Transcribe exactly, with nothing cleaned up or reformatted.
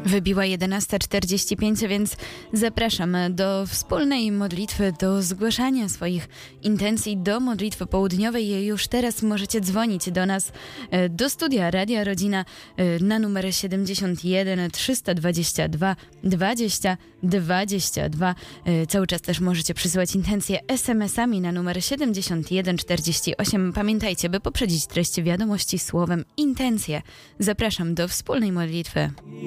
Wybiła jedenasta czterdzieści pięć, więc zapraszam do wspólnej modlitwy, do zgłaszania swoich intencji do modlitwy południowej. Już teraz możecie dzwonić do nas do studia Radia Rodzina na numer siedemdziesiąt jeden trzysta dwadzieścia dwa dwadzieścia dwadzieścia dwa. Cały czas też możecie przysyłać intencje es em esami na numer siedemdziesiąt jeden czterdzieści osiem. Pamiętajcie, by poprzedzić treść wiadomości słowem intencje. Zapraszam do wspólnej modlitwy.